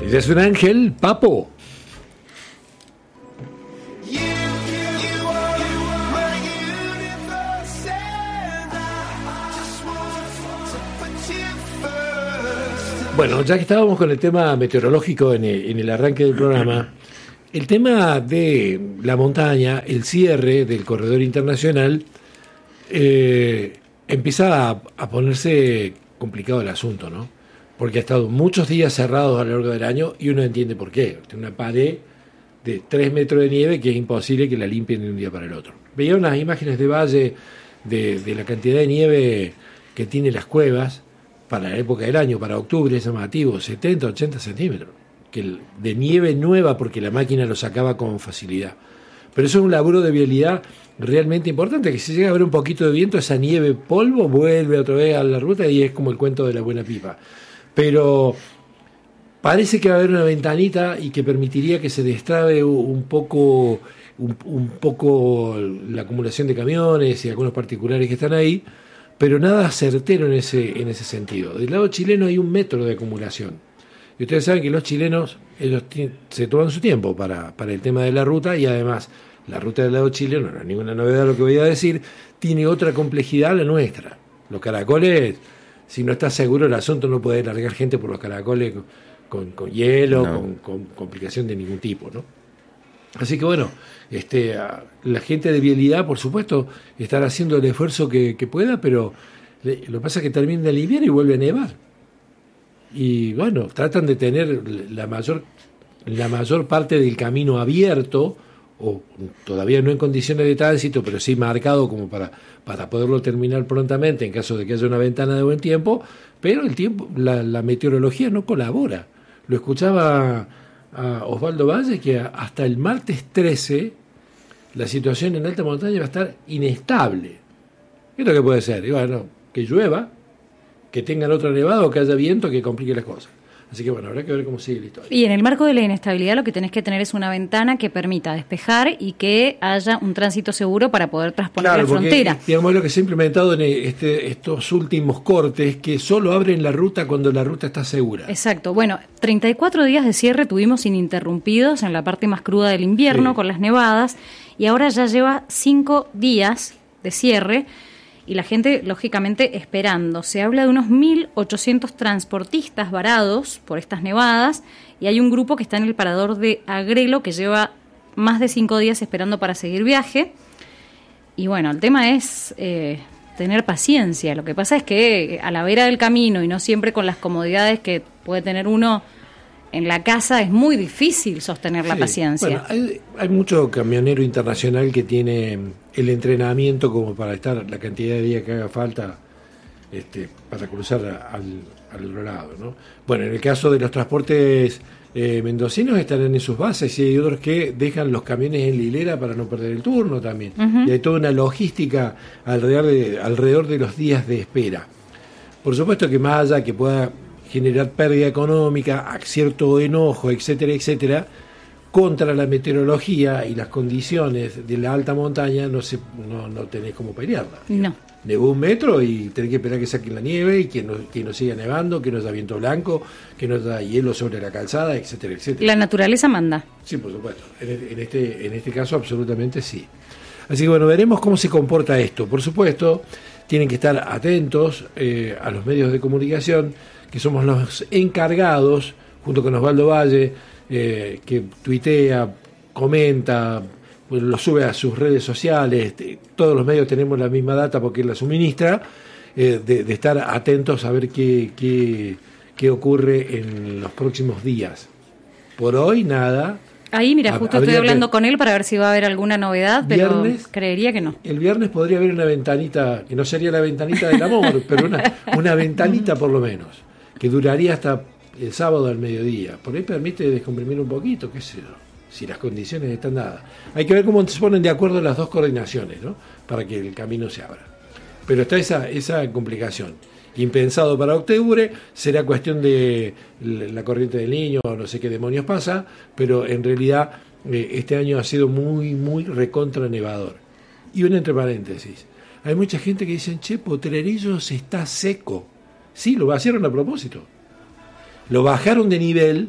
Ese es un ángel, Papo. Bueno, ya que estábamos con el tema meteorológico en el arranque del programa, el tema de la montaña, el cierre del corredor internacional, empieza a ponerse complicado el asunto, ¿no? Porque ha estado muchos días cerrados a lo largo del año y uno entiende por qué. Una pared de 3 metros de nieve que es imposible que la limpien de un día para el otro. Veía unas imágenes de Valle de la cantidad de nieve que tiene las cuevas para la época del año, para octubre, es llamativo, 70, 80 centímetros, de nieve nueva porque la máquina lo sacaba con facilidad. Pero eso es un laburo de vialidad realmente importante, que si llega a haber un poquito de viento, esa nieve polvo vuelve otra vez a la ruta y es como el cuento de la buena pipa. Pero parece que va a haber una ventanita y que permitiría que se destrabe un poco la acumulación de camiones y algunos particulares que están ahí, pero nada certero en ese sentido. Del lado chileno hay 1 metro de acumulación. Y ustedes saben que los chilenos ellos se toman su tiempo para el tema de la ruta, y además la ruta del lado chileno, no es ninguna novedad lo que voy a decir, tiene otra complejidad a la nuestra. Los caracoles, si no estás seguro del asunto, no puedes largar gente por los caracoles con hielo, no. con complicación de ningún tipo, ¿no? Así que bueno, la gente de vialidad, por supuesto, estará haciendo el esfuerzo que pueda, pero lo que pasa es que termina el invierno y vuelve a nevar. Y bueno, tratan de tener la mayor parte del camino abierto, o todavía no en condiciones de tránsito, pero sí marcado como para poderlo terminar prontamente en caso de que haya una ventana de buen tiempo, pero el tiempo, la meteorología no colabora. Lo escuchaba a Osvaldo Valle, que hasta el martes 13 la situación en alta montaña va a estar inestable. ¿Qué es lo que puede ser? Y bueno, que llueva, que tengan otra nevada o que haya viento que complique las cosas. Así que bueno, habrá que ver cómo sigue la historia. Y en el marco de la inestabilidad lo que tenés que tener es una ventana que permita despejar y que haya un tránsito seguro para poder transponer la frontera. Porque, digamos, lo que se ha implementado en estos últimos cortes, que solo abren la ruta cuando la ruta está segura. Exacto. Bueno, 34 días de cierre tuvimos ininterrumpidos en la parte más cruda del invierno, sí, con las nevadas, y ahora ya lleva 5 días de cierre. Y la gente, lógicamente, esperando. Se habla de unos 1.800 transportistas varados por estas nevadas, y hay un grupo que está en el parador de Agrelo que lleva más de 5 días esperando para seguir viaje. Y bueno, el tema es tener paciencia. Lo que pasa es que a la vera del camino y no siempre con las comodidades que puede tener uno en la casa, es muy difícil sostener la paciencia. Bueno, hay mucho camionero internacional que tiene el entrenamiento como para estar la cantidad de días que haga falta para cruzar al otro lado, ¿no? Bueno, en el caso de los transportes mendocinos estarán en sus bases, y hay otros que dejan los camiones en la hilera para no perder el turno también. Uh-huh. Y hay toda una logística alrededor de los días de espera. Por supuesto que más allá que pueda generar pérdida económica, cierto enojo, etcétera, etcétera, contra la meteorología y las condiciones de la alta montaña no tenés cómo pelearla. No. Nevó 1 metro y tenés que esperar que saquen la nieve y que no siga nevando, que no haya viento blanco, que no haya hielo sobre la calzada, etcétera, etcétera. La naturaleza manda. Sí, por supuesto. En este caso absolutamente sí. Así que bueno, veremos cómo se comporta esto. Por supuesto, tienen que estar atentos a los medios de comunicación, que somos los encargados, junto con Osvaldo Valle, que tuitea, comenta, lo sube a sus redes sociales. Todos los medios tenemos la misma data porque él la suministra, de estar atentos a ver qué ocurre en los próximos días. Por hoy, nada. Ahí, mira, justo estoy hablando con él para ver si va a haber alguna novedad, pero creería que no. El viernes podría haber una ventanita, que no sería la ventanita del amor, pero una ventanita por lo menos, que duraría hasta el sábado al mediodía. Por ahí permite descomprimir un poquito, qué sé yo, si las condiciones están dadas. Hay que ver cómo se ponen de acuerdo las dos coordinaciones, ¿no?, para que el camino se abra. Pero está esa complicación. Impensado para octubre, será cuestión de la corriente del Niño, no sé qué demonios pasa, pero en realidad este año ha sido muy, muy recontra nevador. Y un entre paréntesis, hay mucha gente que dice, che, Potrerillos está seco. Sí, lo vaciaron a propósito. Lo bajaron de nivel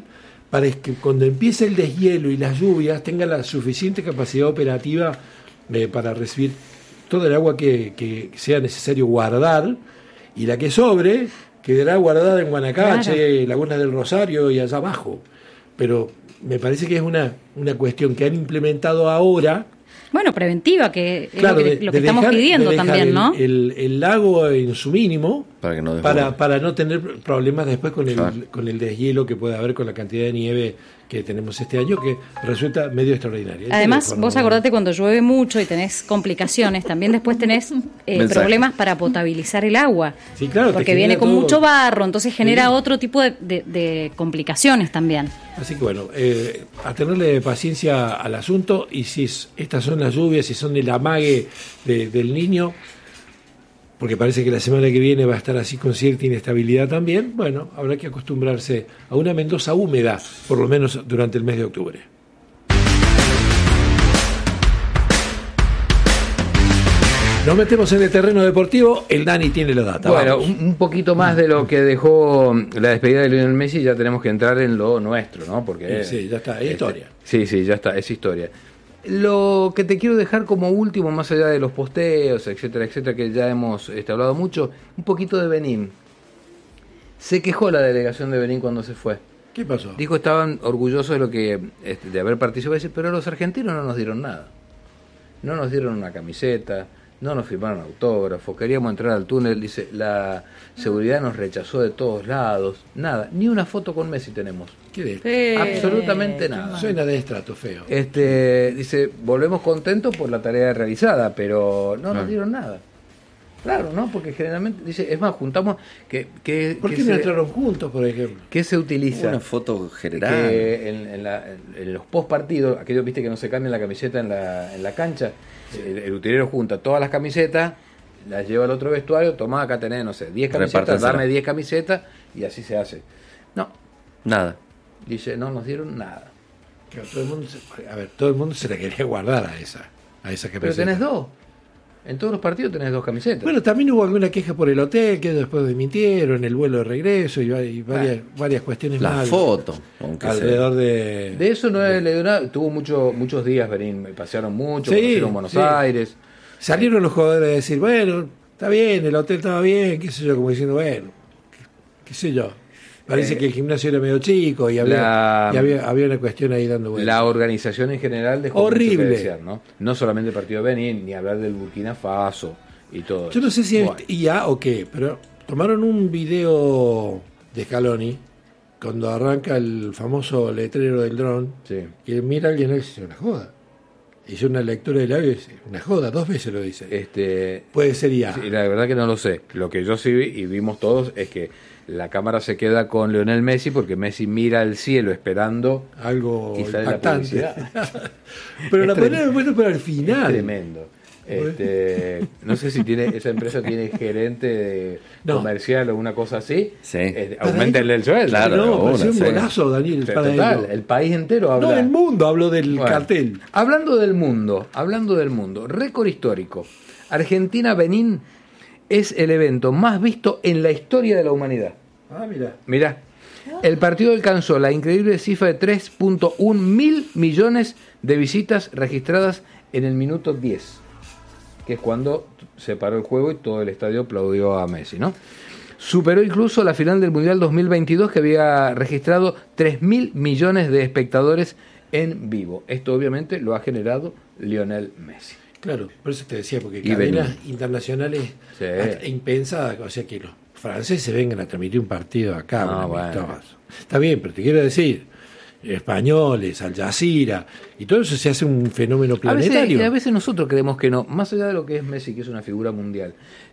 para que cuando empiece el deshielo y las lluvias tenga la suficiente capacidad operativa para recibir toda el agua que sea necesario guardar, y la que sobre quedará guardada en Guanacache, Laguna del Rosario y allá abajo. Pero me parece que es una cuestión que han implementado ahora. Bueno, preventiva, que es claro, lo que estamos pidiendo también, ¿no? El lago en su mínimo para no tener problemas después con el deshielo que puede haber con la cantidad de nieve que tenemos este año, que resulta medio extraordinaria. Además, vos acordate cuando llueve mucho y tenés complicaciones, también después tenés problemas para potabilizar el agua. Sí, claro, porque viene con mucho barro, entonces genera otro tipo de complicaciones también. Así que bueno, a tenerle paciencia al asunto, y si estas son las lluvias, si son el amague del niño, porque parece que la semana que viene va a estar así con cierta inestabilidad también, bueno, habrá que acostumbrarse a una Mendoza húmeda, por lo menos durante el mes de octubre. Nos metemos en el terreno deportivo, el Dani tiene la data. Bueno, un poquito más de lo que dejó la despedida de Lionel Messi, ya tenemos que entrar en lo nuestro, ¿no? Porque sí, ya está, es historia. Sí, ya está, es historia. Lo que te quiero dejar como último, más allá de los posteos, etcétera, etcétera, que ya hemos hablado mucho, un poquito de Benín. Se quejó la delegación de Benín cuando se fue. ¿Qué pasó? Dijo que estaban orgullosos de lo que de haber participado, pero los argentinos no nos dieron nada. No nos dieron una camiseta, no nos firmaron autógrafos, queríamos entrar al túnel, dice, la seguridad nos rechazó de todos lados, nada, ni una foto con Messi tenemos. ¿Qué absolutamente nada. Suena de estrato feo. Dice, volvemos contentos por la tarea realizada, pero no nos dieron nada. Claro, ¿no? Porque generalmente, dice, es más, juntamos ¿Por qué no entraron juntos, por ejemplo? ¿Qué se utiliza? Una foto general. Que en los post partidos, aquellos, viste, que no se cambian la camiseta en la cancha, el utilero junta todas las camisetas, las lleva al otro vestuario, toma, acá tenés, no sé, 10 camisetas, dame 10 camisetas, y así se hace. No. Nada. Dice, no nos dieron nada. Claro, todo el mundo se la quería guardar a esa camiseta. Pero tenés dos. En todos los partidos tenés dos camisetas. Bueno, también hubo alguna queja por el hotel, que después desmintieron, el vuelo de regreso y varias cuestiones más. La foto. Alrededor de eso no le dio nada. Tuvo muchos días, Benín, pasearon mucho, conocieron Buenos Aires. Salieron los jugadores a decir, bueno, está bien, el hotel estaba bien, qué sé yo, como diciendo, bueno, qué sé yo. Parece que el gimnasio era medio chico y había una cuestión ahí dando vueltas. La organización en general dejó horrible mucho que desear, ¿no? No solamente el partido de Benín, ni hablar del Burkina Faso y todo. Yo no sé si es IA o qué, pero tomaron un video de Scaloni cuando arranca el famoso letrero del dron, que mira a alguien y dice, una joda. Hizo una lectura del labio y dice, una joda, 2 veces lo dice. Puede ser IA. Sí, la verdad que no lo sé. Lo que yo sí vi y vimos todos es que la cámara se queda con Lionel Messi porque Messi mira al cielo esperando algo impactante. Pero la podrían haber puesto para el final. Es tremendo. No sé si esa empresa tiene gerente comercial o una cosa así. Sí. Aumentenle el sueldo. Claro, es un golazo, Daniel. Total, el país entero habla. No, el mundo habló del cartel. Hablando del mundo, récord histórico. Argentina-Benín es el evento más visto en la historia de la humanidad. Mirá. El partido alcanzó la increíble cifra de 3.1 mil millones de visitas registradas en el minuto 10, que es cuando se paró el juego y todo el estadio aplaudió a Messi, ¿no? Superó incluso la final del Mundial 2022, que había registrado 3.000 millones de espectadores en vivo. Esto obviamente lo ha generado Lionel Messi. Claro, por eso te decía, porque cadenas internacionales impensadas, o sea, que los franceses vengan a transmitir un partido acá. Está bien, pero te quiero decir, españoles, Al Jazeera, y todo eso se hace un fenómeno planetario. A veces nosotros creemos que no, más allá de lo que es Messi, que es una figura mundial.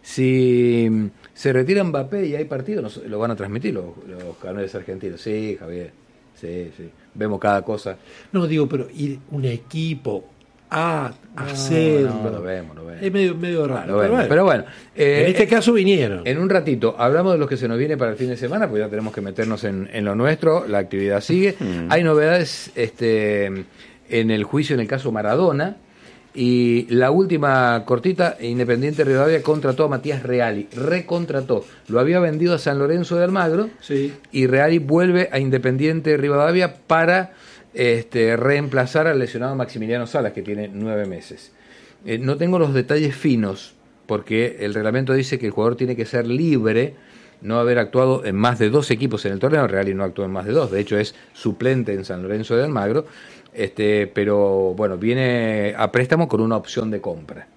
Si se retira Mbappé y hay partido, lo van a transmitir los canales argentinos. Sí, Javier, sí, vemos cada cosa. No, digo, pero ir un equipo a hacerlo. No, lo vemos. Es medio raro. Pero bueno. En este caso vinieron. En un ratito hablamos de lo que se nos viene para el fin de semana, porque ya tenemos que meternos en lo nuestro. La actividad sigue. Hay novedades en el juicio en el caso Maradona. Y la última cortita, Independiente Rivadavia contrató a Matías Reali, recontrató, lo había vendido a San Lorenzo de Almagro, sí. Y Reali vuelve a Independiente Rivadavia para reemplazar al lesionado Maximiliano Salas, que tiene 9 meses. No tengo los detalles finos, porque el reglamento dice que el jugador tiene que ser libre, no haber actuado en más de 2 equipos en el torneo. Reali no actuó en más de 2, de hecho es suplente en San Lorenzo de Almagro, pero bueno, viene a préstamo con una opción de compra.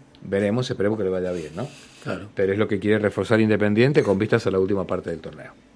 Veremos, esperemos que le vaya bien, ¿no? Claro. Pero es lo que quiere reforzar Independiente con vistas a la última parte del torneo.